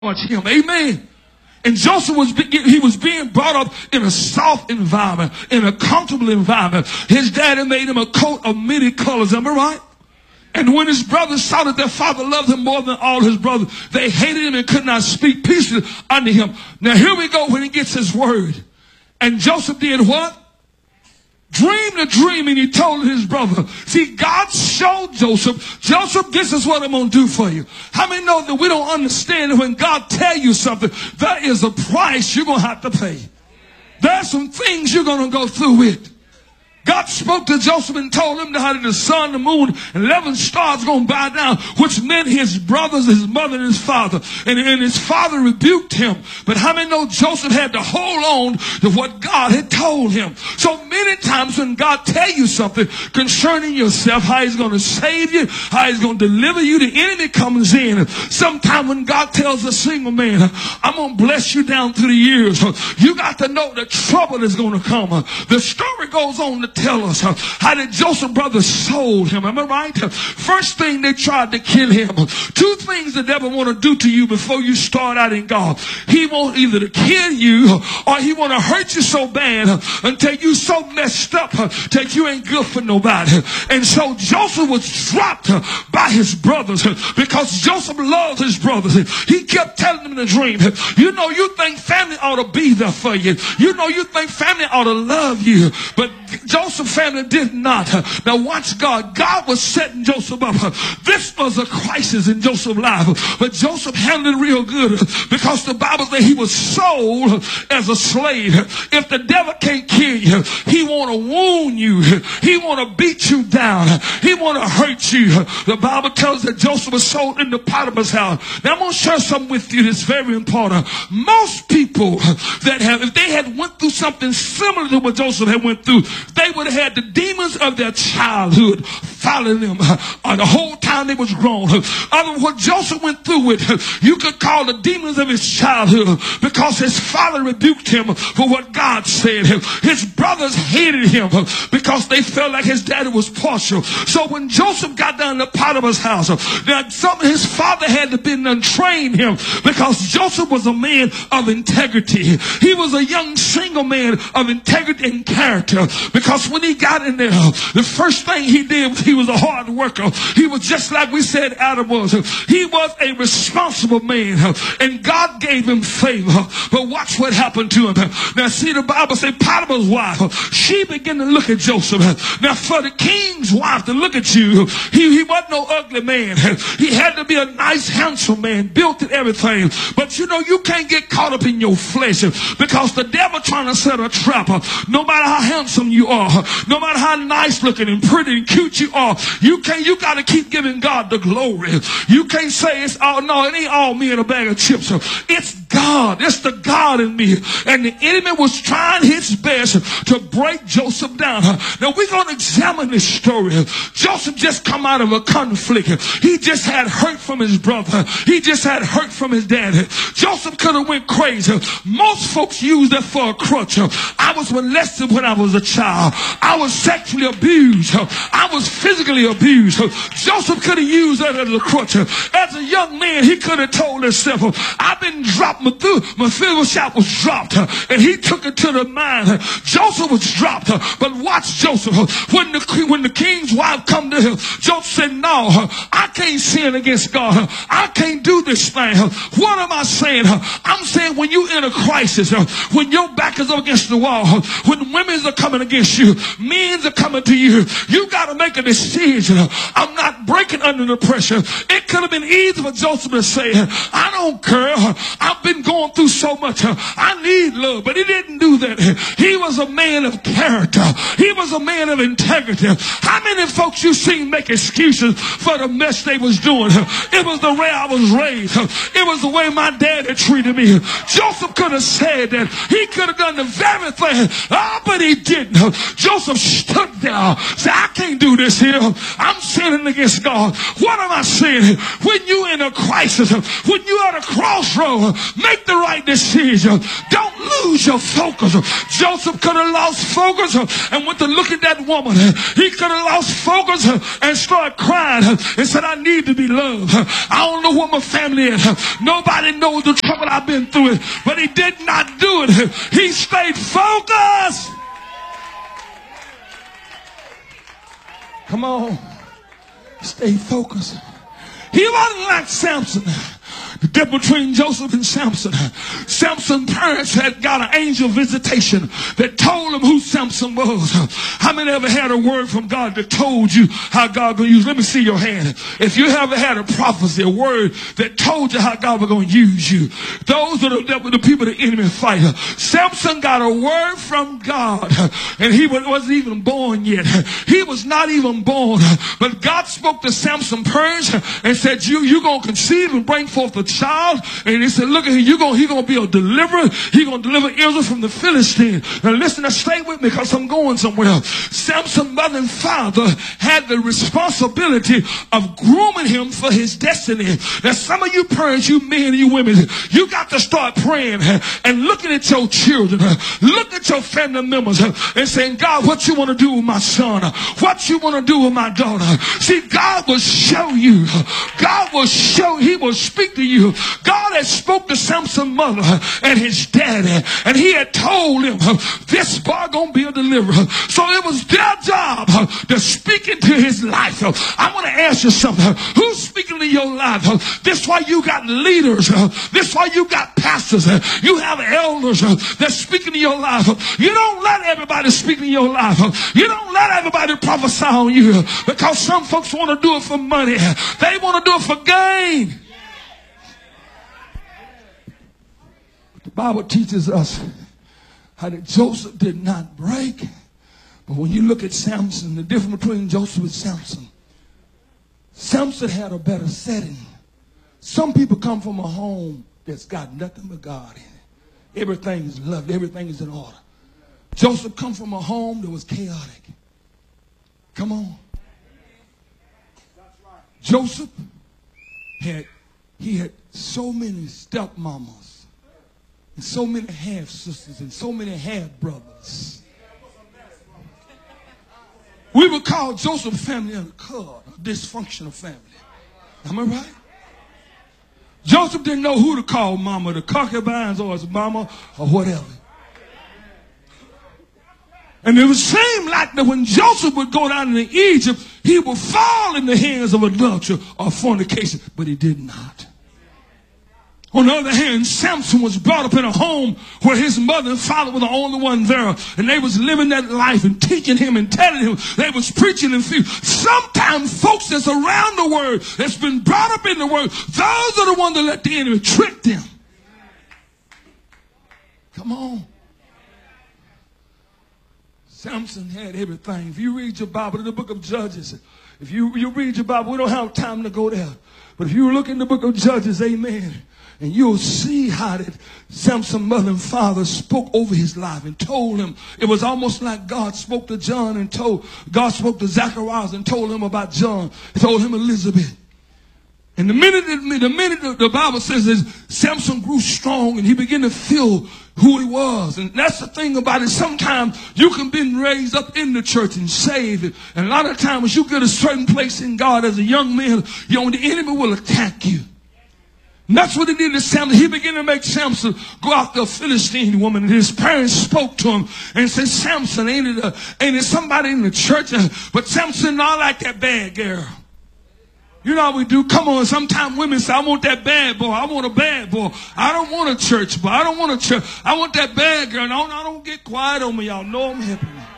Watch him. Amen. And Joseph was being brought up in a soft environment, in a comfortable environment. His daddy made him a coat of many colors. Am I right? And when his brothers saw that their father loved him more than all his brothers, they hated him and could not speak peace unto him. Now here we go when he gets his word. And Joseph did what? Dreamed a dream, and he told his brother. See, God showed Joseph, this is what I'm going to do for you. How many know that we don't understand that when God tell you something, there is a price you're going to have to pay. There are some things you're going to go through with. God spoke to Joseph and told him that the sun, the moon, and 11 stars going to bow down, which meant his brothers, his mother, and his father. And his father rebuked him. But how many know Joseph had to hold on to what God had told him? So many times when God tell you something concerning yourself, how he's going to save you, how he's going to deliver you, the enemy comes in. Sometimes when God tells a single man, I'm going to bless you down through the years, you got to know the trouble is going to come. The story goes on to tell us how the Joseph brothers sold him. Am I right? First thing, they tried to kill him. Two things the devil want to do to you before you start out in God. He wants either to kill you or he want to hurt you so bad until you so messed up that you ain't good for nobody. And so Joseph was dropped by his brothers because Joseph loved his brothers. He kept telling them in the dream, you know, you think family ought to be there for you. You know, you think family ought to love you. But Joseph's family did not. Now watch God. God was setting Joseph up. This was a crisis in Joseph's life. But Joseph handled it real good because the Bible says he was sold as a slave. If the devil can't kill you, he want to wound you. He want to beat you down. He want to hurt you. The Bible tells that Joseph was sold into Potiphar's house. Now I'm going to share something with you that's very important. Most people if they had went through something similar to what Joseph had went through, they would have had the demons of their childhood following them the whole time they was grown. What Joseph went through with, you could call the demons of his childhood because his father rebuked him for what God said. His brothers hated him because they felt like his daddy was partial. So when Joseph got down to Potiphar's house, now his father had to be untrained him because Joseph was a man of integrity. He was a young single man of integrity and character. Because when he got in there, the first thing he did was he was a hard worker. He was just like we said Adam was. He was a responsible man. And God gave him favor. But watch what happened to him. Now see, the Bible says Potiphar's wife, she began to look at Joseph. Now for the king's wife to look at you, he wasn't no ugly man. He had to be a nice, handsome man, built and everything. But you know, you can't get caught up in your flesh because the devil trying to set a trap. No matter how handsome you are, no matter how nice looking and pretty and cute you are, you got to keep giving God the glory. You can't say it ain't all me in a bag of chips. It's God. It's the God in me. And the enemy was trying his best to break Joseph down. Now we're going to examine this story. Joseph just come out of a conflict. He just had hurt from his brother. He just had hurt from his daddy. Joseph could have went crazy. Most folks use that for a crutch. I was molested when I was a child. I was sexually abused. I was physically abused. Joseph could have used that as a crutch. As a young man, he could have told himself, I've been dropped. Mephibosheth was dropped. And he took it to the mind. Joseph was dropped. But watch Joseph. When the king's wife come to him, Joseph said, no, I can't sin against God. I can't do this thing. What am I saying? I'm saying when you're in a crisis, when your back is up against the wall, when women are coming against you, men are coming to you, you got to make a decision. I'm not breaking under the pressure. It could have been easy for Joseph to say, I don't care. I've been going through so much. I need love. But he didn't do that. He was a man of character. He was a man of integrity. How many folks you seen make excuses for the mess they was doing? It was the way I was raised. It was the way my dad had treated me. Joseph could have said that. He could have done the very thing. But he didn't. Joseph stood there. Said, I can't do this here. I'm sinning against God. What am I saying? When you're in a crisis, when you're at a crossroad, make the right decision. Don't lose your focus. Joseph could have lost focus and went to look at that woman. He could have lost focus and started crying and said, I need to be loved. I don't know what my family is. Nobody knows the trouble I've been through. But he did not do it. He stayed focused. Come on. Stay focused. He wasn't like Samson. The difference between Joseph and Samson. Samson's parents had got an angel visitation that told him who Samson was. How many ever had a word from God that told you how God going to use? Let me see your hand. If you ever had a prophecy, a word that told you how God was going to use you. Those are the people the enemy fight. Samson got a word from God, and he wasn't even born yet. He was not even born. But God spoke to Samson's parents and said, you're going to conceive and bring forth a child. And he said, look at him, he's going to be a deliverer. He's going to deliver Israel from the Philistine. Now listen, now stay with me because I'm going somewhere. Samson's mother and father had the responsibility of grooming him for his destiny. Now some of you parents, you men and you women, you got to start praying and looking at your children, look at your family members and saying, God, what you want to do with my son? What you want to do with my daughter? See, God will show you. God will show, he will speak to you. God had spoke to Samson's mother and his daddy, and he had told him, this boy gonna be a deliverer. So it was their job to speak into his life. I want to ask you something. Who's speaking to your life? This is why you got leaders. This is why you got pastors. You have elders that's speaking to your life. You don't let everybody speak in your life. You don't let everybody prophesy on you, because some folks want to do it for money. They want to do it for gain. The Bible teaches us how that Joseph did not break. But when you look at Samson, the difference between Joseph and Samson, Samson had a better setting. Some people come from a home that's got nothing but God in it. Everything is loved. Everything is in order. Joseph come from a home that was chaotic. Come on. Joseph had so many stepmamas and so many half sisters and so many half brothers. We would call Joseph's family a dysfunctional family. Am I right? Joseph didn't know who to call mama, the concubines or his mama or whatever. And it would seem like that when Joseph would go down into Egypt, he would fall in the hands of adultery or fornication, but he did not. On the other hand, Samson was brought up in a home where his mother and father were the only one there. And they was living that life and teaching him and telling him. They was preaching and feeding. Sometimes folks that's around the word, that's been brought up in the word, those are the ones that let the enemy trick them. Come on. Samson had everything. If you read your Bible in the book of Judges, if you read your Bible, we don't have time to go there. But if you look in the book of Judges, amen, and you'll see how that Samson's mother and father spoke over his life and told him. It was almost like God spoke to John and God spoke to Zacharias and told him about John. He told him Elizabeth. And the minute the Bible says that Samson grew strong and he began to feel who he was. And that's the thing about it. Sometimes you can be raised up in the church and saved. And a lot of times you get a certain place in God as a young man, the enemy will attack you. And that's what he did to Samson. He began to make Samson go after a Philistine woman. And his parents spoke to him and said, Samson, ain't it somebody in the church? But Samson, not like that bad girl. You know how we do? Come on. Sometimes women say, I want that bad boy. I want a bad boy. I don't want a church boy. I don't want a church. I want that bad girl. No, don't get quiet on me. Y'all know I'm helping you.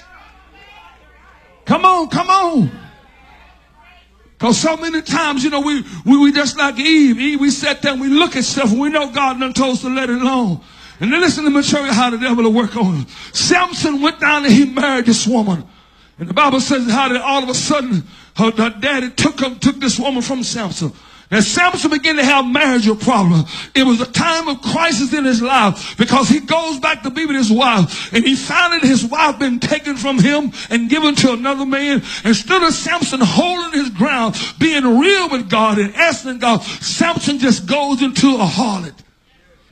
Come on. Because so many times, we just like Eve. We sat there and we look at stuff and we know God done told us to let it alone. And then listen to me show you how the devil will work on him. Samson went down and he married this woman. And the Bible says how that all of a sudden her daddy took this woman from Samson. And Samson began to have marital problems. It was a time of crisis in his life because he goes back to be with his wife. And he found that his wife been taken from him and given to another man. Instead of Samson holding his ground, being real with God and asking God, Samson just goes into a harlot.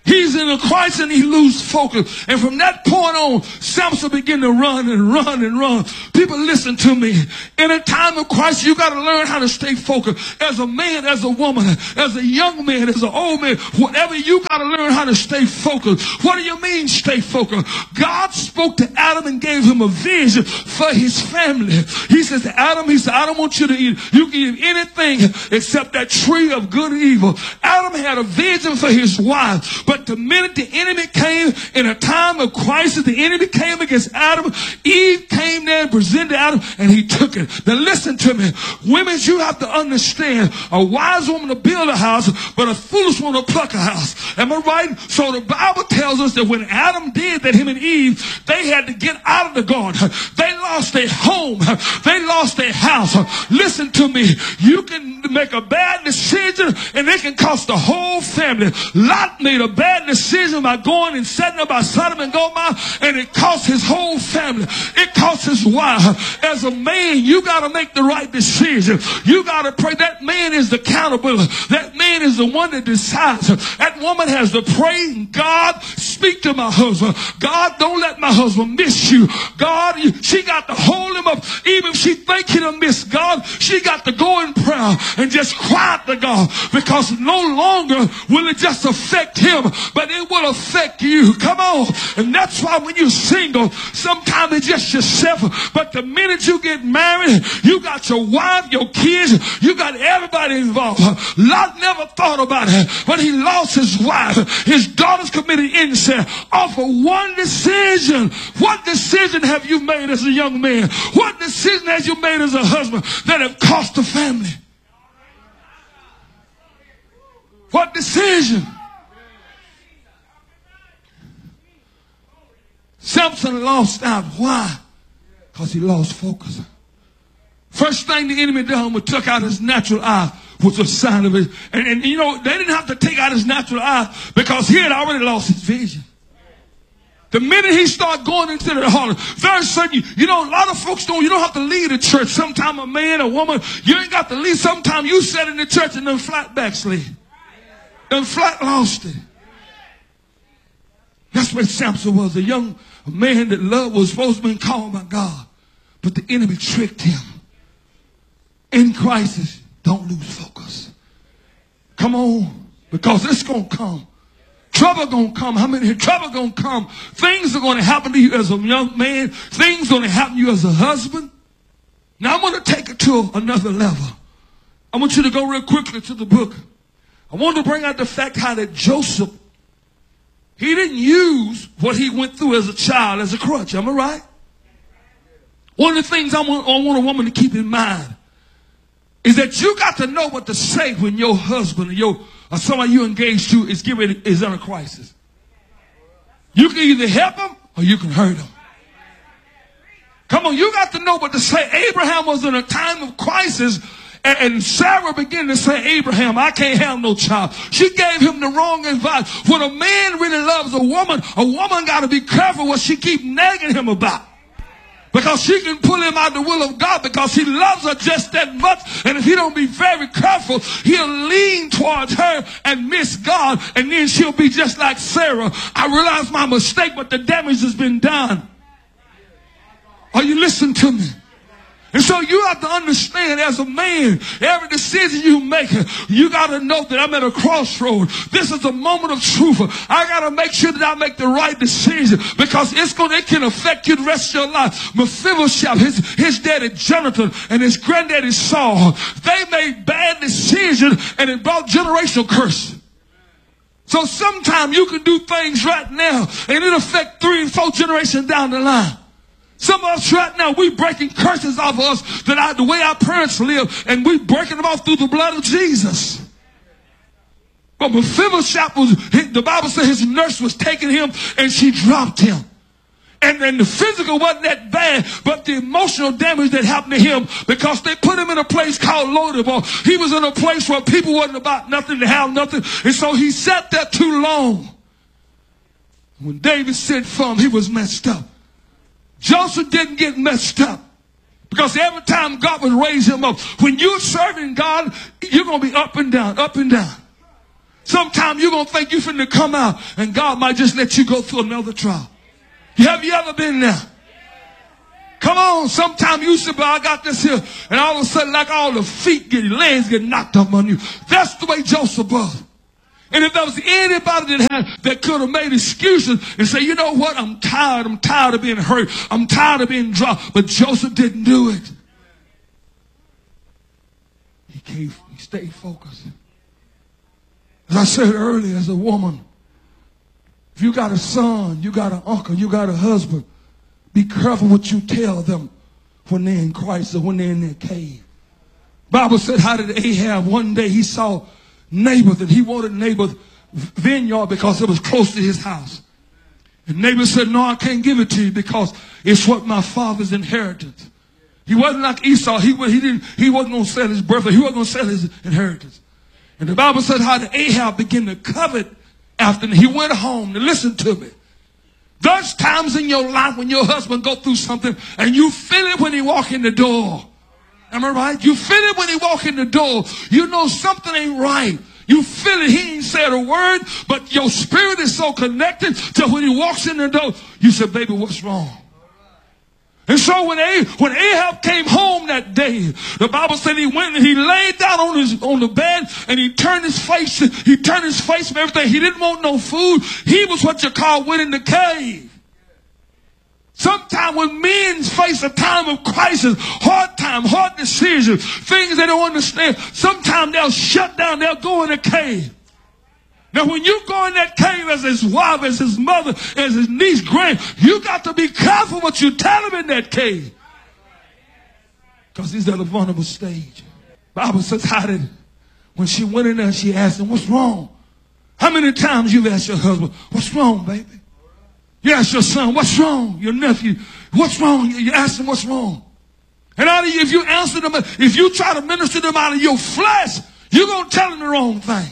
He's in a crisis and he loses focus. And from that point on, Samson began to run and run and run. People, listen to me. In a time of crisis, you got to learn how to stay focused. As a man, as a woman, as a young man, as an old man, whatever, you got to learn how to stay focused. What do you mean stay focused? God spoke to Adam and gave him a vision for his family. He says to Adam, he said, I don't want you to eat. You can eat anything except that tree of good and evil. Adam had a vision for his wife, but the minute the enemy came in a time of crisis, the enemy came against Adam. Eve came there and presented Adam, and he took it. Now listen to me. Women, you have to understand, a wise woman to build a house, but a foolish one to pluck a house. Am I right? So the Bible tells us that when Adam did that, him and Eve, they had to get out of the garden. They lost their home. They lost their house. Listen to me. You can make a bad decision, and it can cost the whole family. Lot made a bad decision by going and setting up by Sodom and Gomorrah, and it cost his whole family. It cost his wife. As a man, you got to make the right decision. You got to pray. That man is the accountability. That man is the one that decides. That woman has to pray. God, speak to my husband. God, don't let my husband miss you. God, she got to hold him up. Even if she think he done missed God, she got to go in prayer and just cry out to God, because no longer will it just affect him, but it will affect you. Come on. And that's why when you're single, sometimes it's just yourself. But the minute you get married, you got your wife, your kids, you got everybody involved. Lot never thought about it, but he lost his wife. His daughters committed incest off of one decision. What decision have you made as a young man? What decision has you made as a husband that have cost the family? What decision? Samson lost out. Why? Because he lost focus. First thing the enemy done was took out his natural eye, was a sign of it. And you know, they didn't have to take out his natural eye, because he had already lost his vision. The minute he started going into the heart, very sudden, you know, a lot of folks don't, you don't have to lead a church. Sometimes a man, a woman, you ain't got to lead. Sometimes you sit in the church and then flat backslid. Then flat lost it. That's where Samson was, a young man that love was supposed to be called by God. But the enemy tricked him. In crisis, don't lose focus. Come on, because it's going to come. Trouble going to come. How many? Trouble going to come. Things are going to happen to you as a young man. Things going to happen to you as a husband. Now I'm going to take it to another level. I want you to go real quickly to the book. I want to bring out the fact how that Joseph, he didn't use what he went through as a child as a crutch. Am I right? One of the things I want a woman to keep in mind is that you got to know what to say when your husband or somebody you engaged to is in a crisis. You can either help him or you can hurt him. Come on, you got to know what to say. Abraham was in a time of crisis, and Sarah began to say, Abraham, I can't have no child. She gave him the wrong advice. When a man really loves a woman got to be careful what she keep nagging him about. Because she can pull him out the will of God, because he loves her just that much. And if he don't be very careful, he'll lean towards her and miss God. And then she'll be just like Sarah. I realize my mistake, but the damage has been done. Are you listening to me? And so you have to understand, as a man, every decision you make, you got to know that I'm at a crossroad. This is a moment of truth. I got to make sure that I make the right decision, because it can affect you the rest of your life. Mephibosheth, his daddy Jonathan, and his granddaddy Saul, they made bad decisions, and it brought generational curse. So sometimes you can do things right now, and it'll affect 3 and 4 generations down the line. Some of us right now, we breaking curses off of us the way our parents lived, and we breaking them off through the blood of Jesus. But Mephibosheth the Bible says his nurse was taking him and she dropped him. And then the physical wasn't that bad, but the emotional damage that happened to him, because they put him in a place called Lodebar. He was in a place where people wasn't about nothing to have nothing. And so he sat there too long. When David sent for him, he was messed up. Joseph didn't get messed up, because every time God would raise him up. When you're serving God, you're going to be up and down, up and down. Sometimes you're going to think you're finna come out and God might just let you go through another trial. Have you ever been there? Come on, sometimes you say, but I got this here, and all of a sudden, like all the legs get knocked off on you. That's the way Joseph was. And if there was anybody that could have made excuses and say, you know what, I'm tired of being hurt, I'm tired of being dropped, but Joseph didn't do it. He stayed focused. As I said earlier, as a woman, if you got a son, you got an uncle, you got a husband, be careful what you tell them when they're in Christ or when they're in their cave. Bible said, how did Ahab, one day he saw Naboth, and he wanted Naboth's vineyard because it was close to his house. And Naboth said, no, I can't give it to you because it's what my father's inheritance. He wasn't like Esau. He wasn't going to sell his birthright. He wasn't going to sell his inheritance. And the Bible said how did Ahab begin to covet after him. He went home. Now listen to me. There's times in your life when your husband go through something and you feel it when he walk in the door. Am I right? You feel it when he walk in the door. You know something ain't right. You feel it. He ain't said a word, but your spirit is so connected to when he walks in the door. You say, baby, what's wrong? And so when Ahab came home that day, the Bible said he went and he laid down on the bed and he turned his face from everything. He didn't want no food. He was what you call went in the cave. Sometimes when men face a time of crisis, hard decisions, things they don't understand, sometimes they'll shut down, they'll go in a cave. Now, when you go in that cave as his wife, as his mother, as his niece, grand, you got to be careful what you tell him in that cave. Because he's at a vulnerable stage. Bible says, when she went in there, she asked him, what's wrong? How many times you've asked your husband, what's wrong, baby? You ask your son, what's wrong? Your nephew, what's wrong? You ask him, what's wrong? And if you answer them, if you try to minister them out of your flesh, you're going to tell them the wrong thing.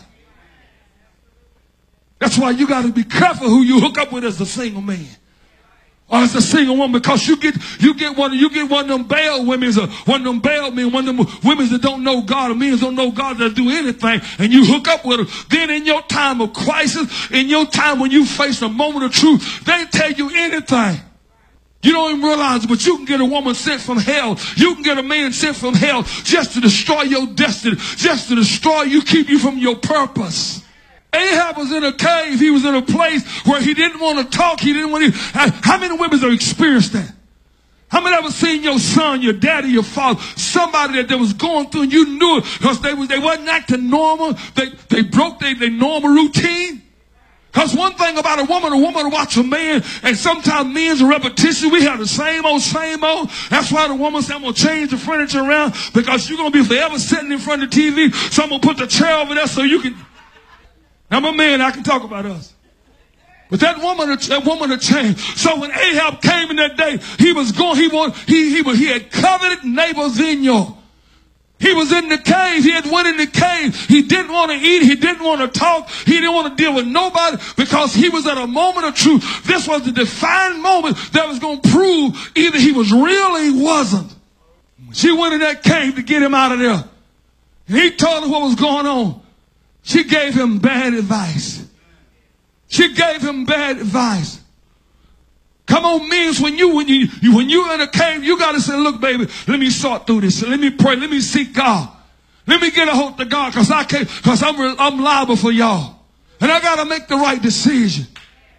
That's why you got to be careful who you hook up with as a single man or as a single woman, because you get one of them Baal women, or one of them Baal men, one of them women that don't know God, or men that don't know God that do anything, and you hook up with them. Then in your time of crisis, in your time when you face a moment of truth, they tell you anything. You don't even realize it, but you can get a woman sent from hell. You can get a man sent from hell just to destroy your destiny, just to destroy you, keep you from your purpose. Ahab was in a cave. He was in a place where he didn't want to talk. He didn't want to. How many women have experienced that? How many ever seen your son, your daddy, your father, somebody that was going through and you knew it because they wasn't acting normal. They broke their normal routine. Because one thing about a woman will watch a man, and sometimes men's a repetition. We have the same old. That's why the woman said, I'm going to change the furniture around because you're going to be forever sitting in front of the TV. So I'm going to put the chair over there so you can. I'm a man, I can talk about us. But that woman had changed. So when Ahab came in that day, he was going, he had coveted Naboth's vineyard. He was in the cave. He had went in the cave. He didn't want to eat. He didn't want to talk. He didn't want to deal with nobody because he was at a moment of truth. This was the defined moment that was going to prove either he was real or he wasn't. She went in that cave to get him out of there. And he told her what was going on. She gave him bad advice. She gave him bad advice. Come on, men, when you're in a cave, you got to say, look, baby, let me sort through this. Let me pray. Let me seek God. Let me get a hold of God because I'm liable for y'all. And I got to make the right decision.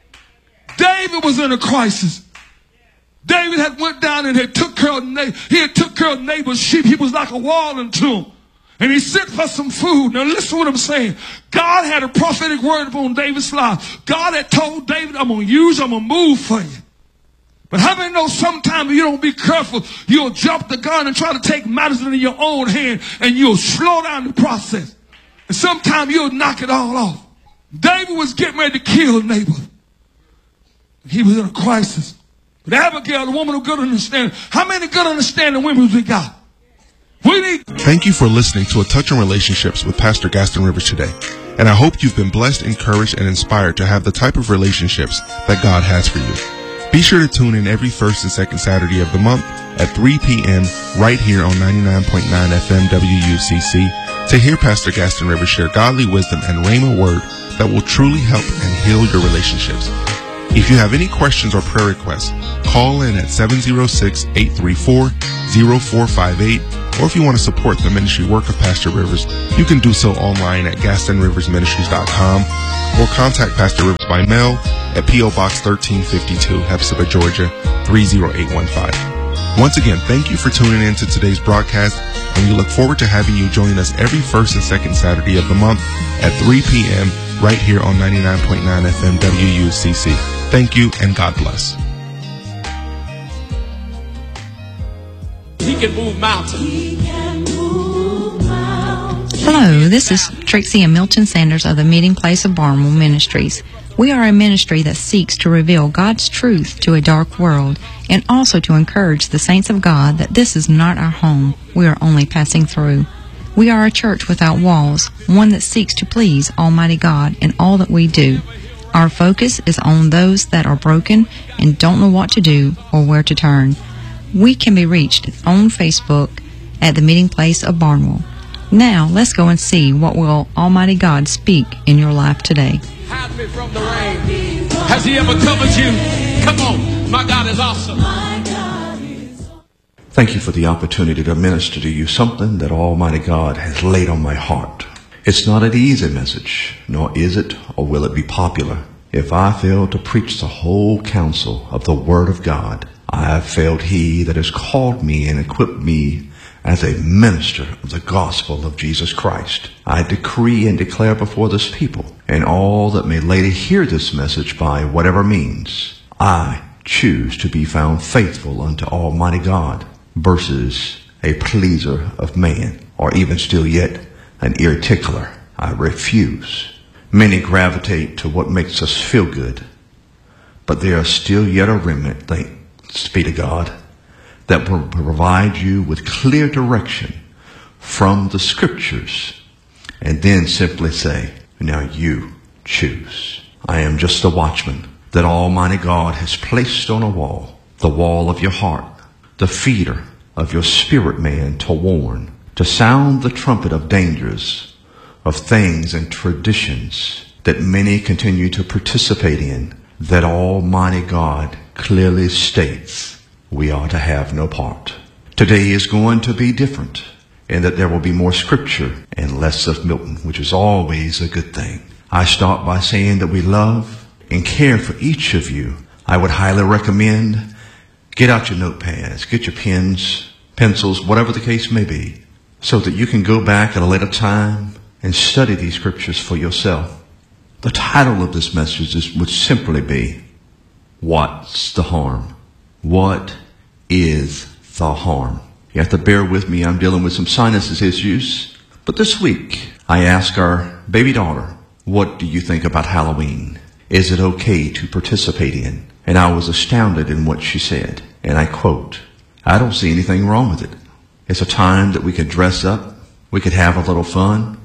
David was in a crisis. David had went down and had took care of Naboth's sheep. He was like a wall unto him. And he sent for some food. Now listen to what I'm saying. God had a prophetic word upon David's life. God had told David, I'm going to move for you. But how many know sometimes if you don't be careful, you'll jump the gun and try to take matters into your own hand and you'll slow down the process. And sometimes you'll knock it all off. David was getting ready to kill Naboth. He was in a crisis. But Abigail, the woman of good understanding, how many good understanding women we got? Thank you for listening to A Touch on Relationships with Pastor Gaston Rivers today. And I hope you've been blessed, encouraged, and inspired to have the type of relationships that God has for you. Be sure to tune in every first and second Saturday of the month at 3 p.m. right here on 99.9 FM WUCC to hear Pastor Gaston Rivers share godly wisdom and rhema word that will truly help and heal your relationships. If you have any questions or prayer requests, call in at 706-834-0458, or if you want to support the ministry work of Pastor Rivers, you can do so online at GastonRiversMinistries.com or contact Pastor Rivers by mail at P.O. Box 1352, Hepzibah, Georgia 30815. Once again, thank you for tuning in to today's broadcast, and we look forward to having you join us every first and second Saturday of the month at 3 p.m. right here on 99.9 FM WUCC. Thank you, and God bless. He can move mountains. Hello, this is Trixie and Milton Sanders of the Meeting Place of Barnwell Ministries. We are a ministry that seeks to reveal God's truth to a dark world and also to encourage the saints of God that this is not our home. We are only passing through. We are a church without walls, one that seeks to please Almighty God in all that we do. Our focus is on those that are broken and don't know what to do or where to turn. We can be reached on Facebook at the Meeting Place of Barnwell. Now, let's go and see what will Almighty God speak in your life today. Hide me from the rain. Has He ever covered you? Come on. My God is awesome. Thank you for the opportunity to minister to you something that Almighty God has laid on my heart. It's not an easy message, nor is it or will it be popular. If I fail to preach the whole counsel of the Word of God, I have failed He that has called me and equipped me as a minister of the gospel of Jesus Christ. I decree and declare before this people and all that may later hear this message by whatever means, I choose to be found faithful unto Almighty God versus a pleaser of man, or even still yet an ear tickler. I refuse. Many gravitate to what makes us feel good, but there are still yet a remnant, thanks be to God, that will provide you with clear direction from the scriptures and then simply say, now you choose. I am just a watchman that Almighty God has placed on a wall, the wall of your heart, the feeder of your spirit man, to warn, to sound the trumpet of dangers, of things and traditions that many continue to participate in, that Almighty God clearly states we are to have no part. Today is going to be different in that there will be more scripture and less of Milton, which is always a good thing. I start by saying that we love and care for each of you. I would highly recommend get out your notepads, get your pens, pencils, whatever the case may be, so that you can go back at a later time and study these scriptures for yourself. The title of this message would simply be, What's the Harm? What is the harm? You have to bear with me. I'm dealing with some sinus issues. But this week, I asked our baby daughter, what do you think about Halloween? Is it okay to participate in? And I was astounded in what she said. And I quote, I don't see anything wrong with it. It's a time that we could dress up. We could have a little fun.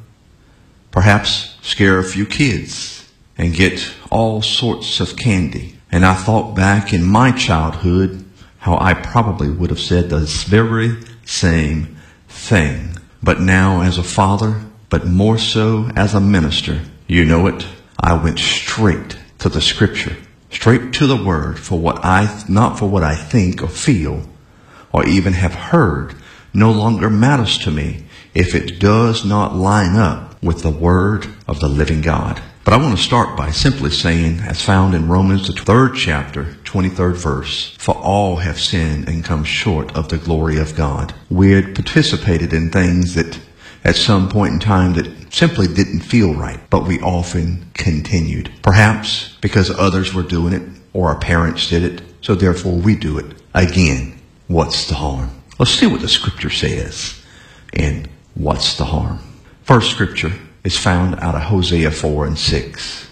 Perhaps scare a few kids and get all sorts of candy. And I thought back in my childhood how I probably would have said this very same thing. But now as a father, but more so as a minister, you know it, I went straight to the scripture, straight to the word for not for what I think or feel or even have heard, no longer matters to me if it does not line up with the word of the living God. But I want to start by simply saying, as found in Romans, the 3rd chapter, 23rd verse, for all have sinned and come short of the glory of God. We had participated in things that at some point in time that simply didn't feel right, but we often continued. Perhaps because others were doing it or our parents did it, so therefore we do it. Again, what's the harm? Let's see what the scripture says in what's the harm. First scripture is found out of Hosea 4:6.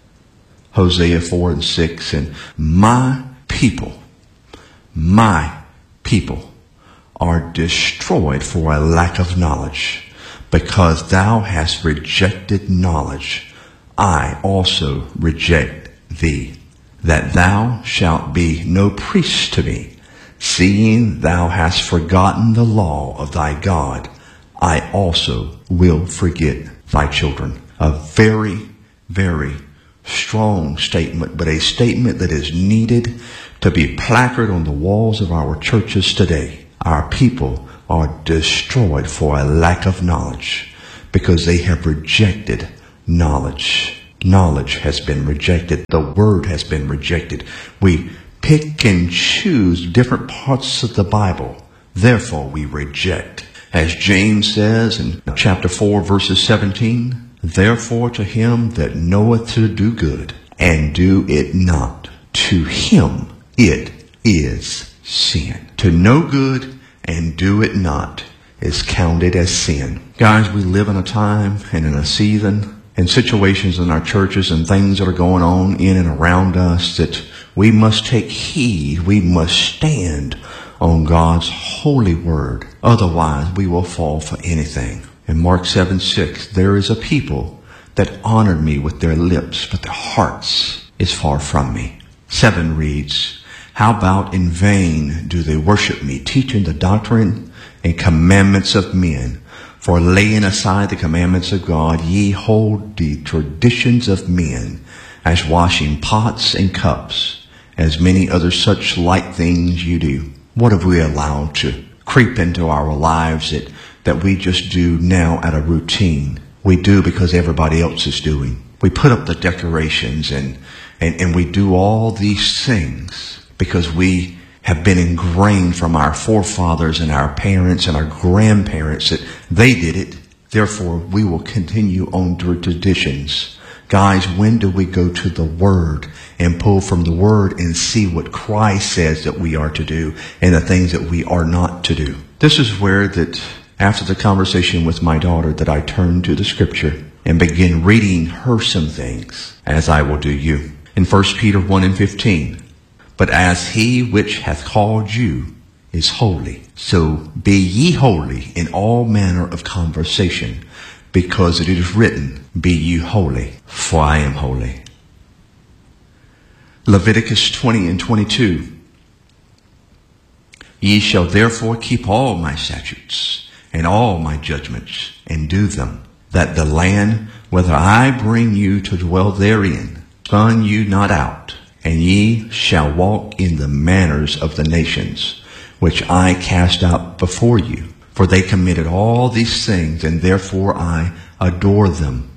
Hosea 4:6, and my people are destroyed for a lack of knowledge. Because thou hast rejected knowledge, I also reject thee, that thou shalt be no priest to me. Seeing thou hast forgotten the law of thy God, I also will forget thy children. A very, very strong statement, but a statement that is needed to be placarded on the walls of our churches today. Our people are destroyed for a lack of knowledge because they have rejected knowledge. Knowledge has been rejected. The word has been rejected. We pick and choose different parts of the Bible. Therefore, we reject. As James says in chapter 4, verses 17, therefore to him that knoweth to do good and do it not, to him it is sin. To know good and do it not is counted as sin. Guys, we live in a time and in a season and situations in our churches and things that are going on in and around us that we must take heed. We must stand on God's holy word. Otherwise, we will fall for anything. In Mark 7:6, there is a people that honored me with their lips, but their hearts is far from me. 7 reads, how about in vain do they worship me, teaching the doctrine and commandments of men? For laying aside the commandments of God, ye hold the traditions of men, as washing pots and cups, as many other such like things you do. What have we allowed to creep into our lives that we just do now at a routine? We do because everybody else is doing. We put up the decorations and we do all these things because we have been ingrained from our forefathers and our parents and our grandparents that they did it. Therefore, we will continue on to traditions. Guys, when do we go to the Word and pull from the Word and see what Christ says that we are to do and the things that we are not to do? This is where that after the conversation with my daughter that I turned to the Scripture and begin reading her some things, as I will do you. In 1 Peter 1:15, but as he which hath called you is holy, so be ye holy in all manner of conversation, because it is written, be ye holy, for I am holy. Leviticus 20:22, ye shall therefore keep all my statutes and all my judgments, and do them, that the land, whether I bring you to dwell therein, spurn you not out, and ye shall walk in the manners of the nations, which I cast out before you. For they committed all these things, and therefore I abhorred them.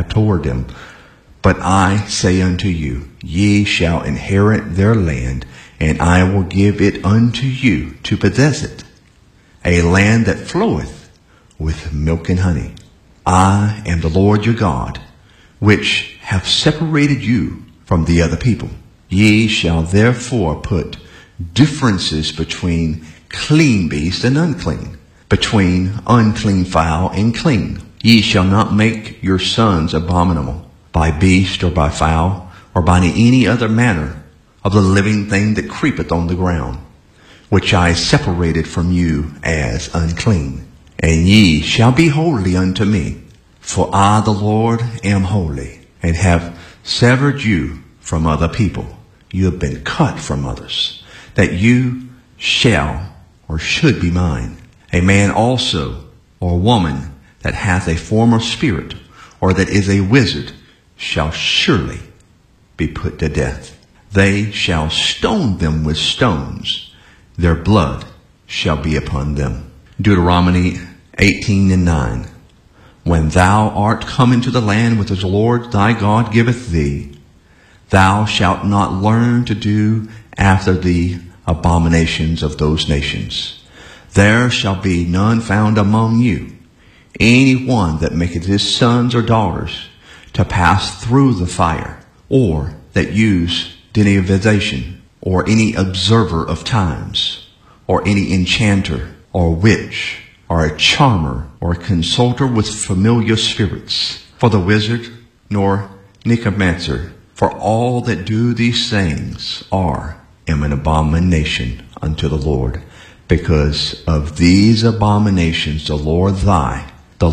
But I say unto you, ye shall inherit their land, and I will give it unto you to possess it, a land that floweth with milk and honey. I am the Lord your God, which have separated you from the other people. Ye shall therefore put differences between clean beast and unclean, between unclean fowl and clean. Ye shall not make your sons abominable by beast or by fowl or by any other manner of the living thing that creepeth on the ground, which I separated from you as unclean. And ye shall be holy unto me, for I the Lord am holy, and have severed you from other people. You have been cut from others, that you shall or should be mine. A man also, or woman, that hath a form of spirit, or that is a wizard, shall surely be put to death. They shall stone them with stones. Their blood shall be upon them. Deuteronomy 18:9. When thou art come into the land which the Lord thy God giveth thee, thou shalt not learn to do after the abominations of those nations. There shall be none found among you, any one that maketh his sons or daughters to pass through the fire, or that use divination, or any observer of times, or any enchanter, or witch, or a charmer, or a consulter with familiar spirits, for the wizard, nor necromancer. For all that do these things are an abomination unto the Lord. Because of these abominations the Lord thy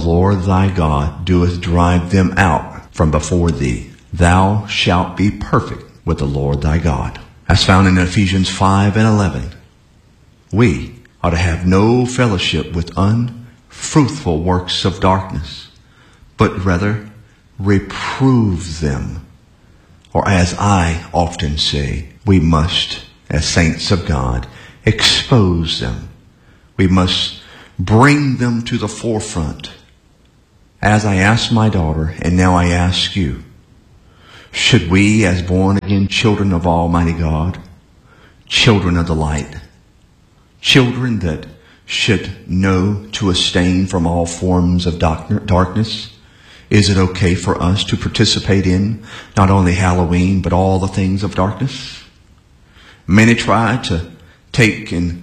God doeth drive them out from before thee. Thou shalt be perfect with the Lord thy God. As found in Ephesians 5:11. We ought to have no fellowship with fruitful works of darkness, but rather reprove them. Or as I often say, we must, as saints of God, expose them. We must bring them to the forefront. As I asked my daughter, and now I ask you, should we, as born-again children of Almighty God, children of the light, children that should know to abstain from all forms of darkness, is it okay for us to participate in not only Halloween, but all the things of darkness? Many try to take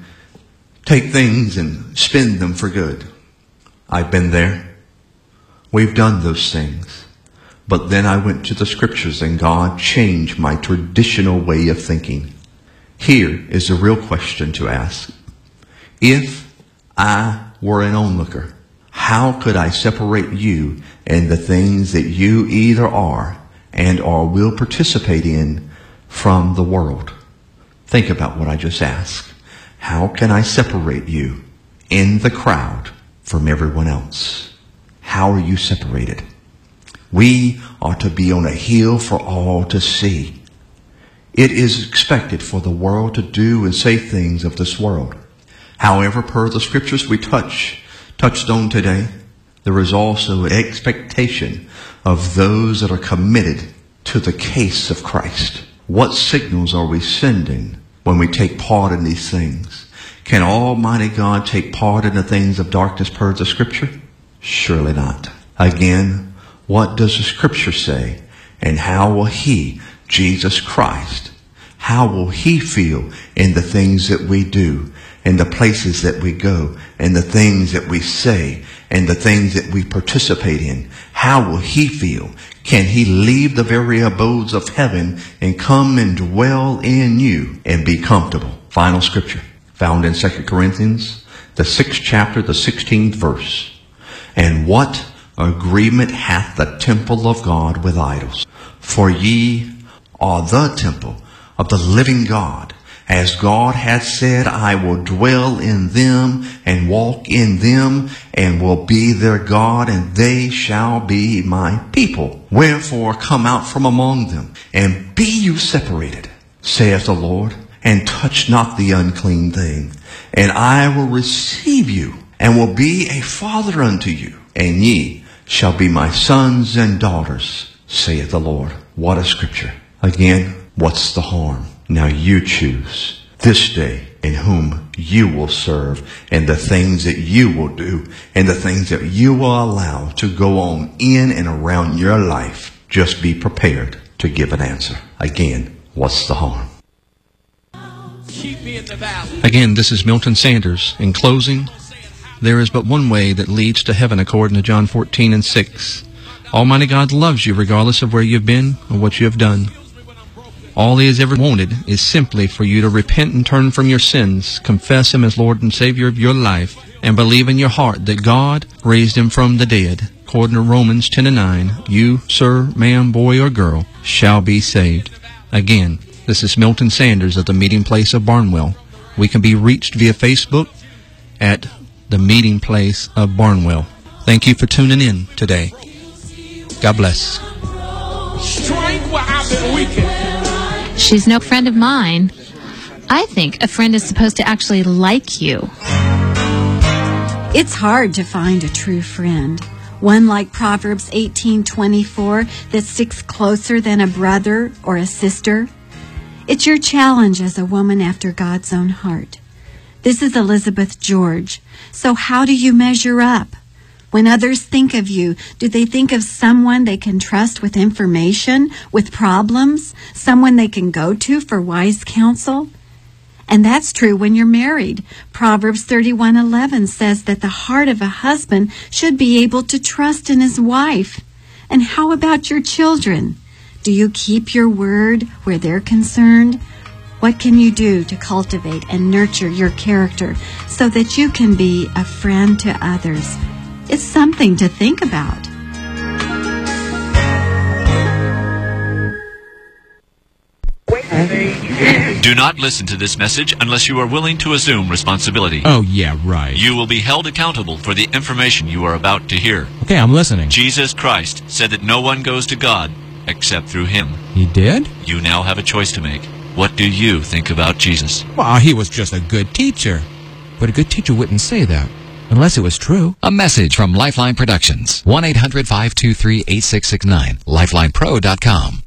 things and spend them for good. I've been there. We've done those things. But then I went to the scriptures and God changed my traditional way of thinking. Here is the real question to ask. If I were an onlooker, how could I separate you and the things that you either are and or will participate in from the world? Think about what I just asked. How can I separate you in the crowd from everyone else? How are you separated? We are to be on a hill for all to see. It is expected for the world to do and say things of this world. However, per the scriptures we touched on today, there is also an expectation of those that are committed to the case of Christ. What signals are we sending when we take part in these things? Can Almighty God take part in the things of darkness per the scripture? Surely not. Again, what does the scripture say? And how will he, Jesus Christ, how will he feel in the things that we do, in the places that we go, and the things that we say, and the things that we participate in? How will he feel? Can he leave the very abodes of heaven and come and dwell in you and be comfortable? Final scripture found in 2 Corinthians, the 6th chapter, the 16th verse. And what agreement hath the temple of God with idols? For ye are the temple of the living God. As God hath said, I will dwell in them and walk in them and will be their God, and they shall be my people. Wherefore come out from among them and be you separated, saith the Lord, and touch not the unclean thing. And I will receive you and will be a father unto you, and ye shall be my sons and daughters, saith the Lord. What a scripture. Again, what's the harm? Now you choose this day in whom you will serve, and the things that you will do, and the things that you will allow to go on in and around your life. Just be prepared to give an answer. Again, what's the harm? Again, this is Milton Sanders. In closing, there is but one way that leads to heaven according to John 14:6. Almighty God loves you regardless of where you've been or what you have done. All he has ever wanted is simply for you to repent and turn from your sins, confess him as Lord and Savior of your life, and believe in your heart that God raised him from the dead. According to Romans 10:9, you, sir, ma'am, boy, or girl, shall be saved. Again, this is Milton Sanders of the Meeting Place of Barnwell. We can be reached via Facebook at the Meeting Place of Barnwell. Thank you for tuning in today. God bless. Strength where I've been weakened. She's no friend of mine. I think a friend is supposed to actually like you. It's hard to find a true friend. One like Proverbs 18:24 that sticks closer than a brother or a sister. It's your challenge as a woman after God's own heart. This is Elizabeth George. So how do you measure up? When others think of you, do they think of someone they can trust with information, with problems, someone they can go to for wise counsel? And that's true when you're married. Proverbs 31:11 says that the heart of a husband should be able to trust in his wife. And how about your children? Do you keep your word where they're concerned? What can you do to cultivate and nurture your character so that you can be a friend to others? It's something to think about. Do not listen to this message unless you are willing to assume responsibility. Oh, yeah, right. You will be held accountable for the information you are about to hear. Okay, I'm listening. Jesus Christ said that no one goes to God except through Him. He did? You now have a choice to make. What do you think about Jesus? Well, he was just a good teacher. But a good teacher wouldn't say that, unless it was true. A message from Lifeline Productions. 1-800-523-8669. LifelinePro.com.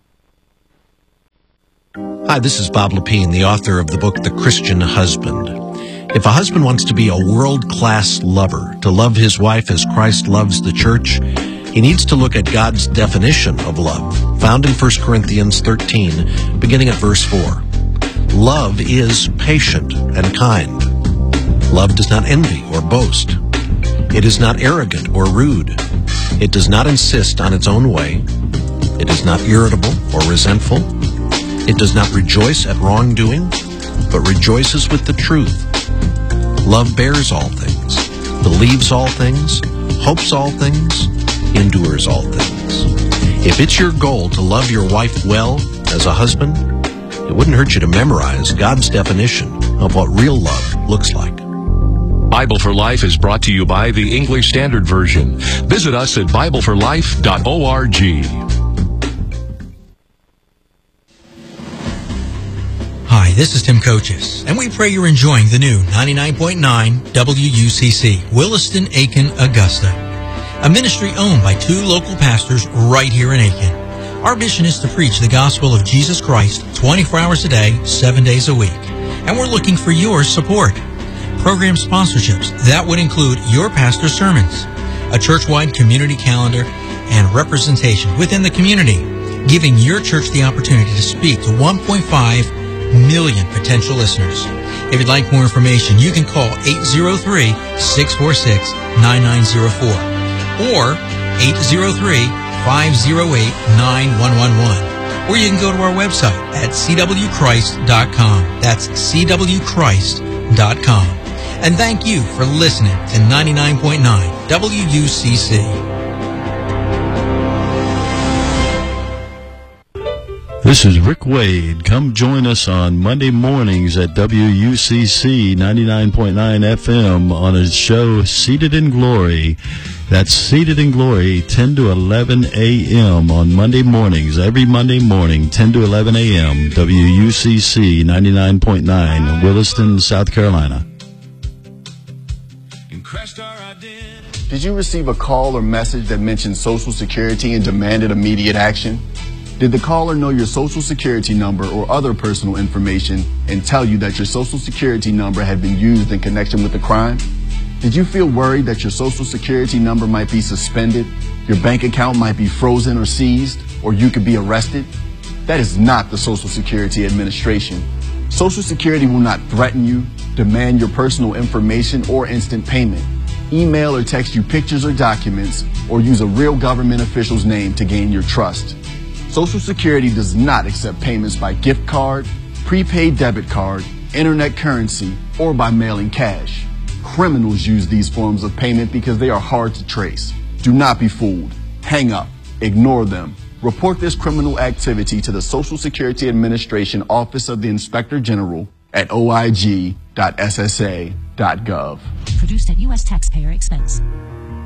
Hi, this is Bob Lepine, the author of the book, The Christian Husband. If a husband wants to be a world-class lover, to love his wife as Christ loves the church, he needs to look at God's definition of love, found in 1 Corinthians 13, beginning at verse 4. Love is patient and kind. Love does not envy or boast. It is not arrogant or rude. It does not insist on its own way. It is not irritable or resentful. It does not rejoice at wrongdoing, but rejoices with the truth. Love bears all things, believes all things, hopes all things, endures all things. If it's your goal to love your wife well as a husband, it wouldn't hurt you to memorize God's definition of what real love looks like. Bible for Life is brought to you by the English Standard Version. Visit us at BibleForLife.org. Hi, this is Tim Coaches, and we pray you're enjoying the new 99.9 WUCC, Williston, Aiken, Augusta, a ministry owned by two local pastors right here in Aiken. Our mission is to preach the gospel of Jesus Christ 24 hours a day, 7 days a week, and we're looking for your support. Program sponsorships, that would include your pastor's sermons, a church-wide community calendar, and representation within the community, giving your church the opportunity to speak to 1.5 million potential listeners. If you'd like more information, you can call 803-646-9904 or 803-508-9111. Or you can go to our website at cwchrist.com. That's cwchrist.com. And thank you for listening to 99.9 WUCC. This is Rick Wade. Come join us on Monday mornings at WUCC 99.9 FM on a show Seated in Glory. That's Seated in Glory, 10 to 11 a.m. on Monday mornings. Every Monday morning, 10 to 11 a.m. WUCC 99.9, Williston, South Carolina. Did you receive a call or message that mentioned Social Security and demanded immediate action? Did the caller know your Social Security number or other personal information and tell you that your Social Security number had been used in connection with the crime? Did you feel worried that your Social Security number might be suspended, your bank account might be frozen or seized, or you could be arrested? That is not the Social Security Administration. Social Security will not threaten you, demand your personal information, or instant payment, email or text you pictures or documents, or use a real government official's name to gain your trust. Social Security does not accept payments by gift card, prepaid debit card, internet currency, or by mailing cash. Criminals use these forms of payment because they are hard to trace. Do not be fooled. Hang up. Ignore them. Report this criminal activity to the Social Security Administration Office of the Inspector General at oig.ssa.gov. Produced at U.S. taxpayer expense.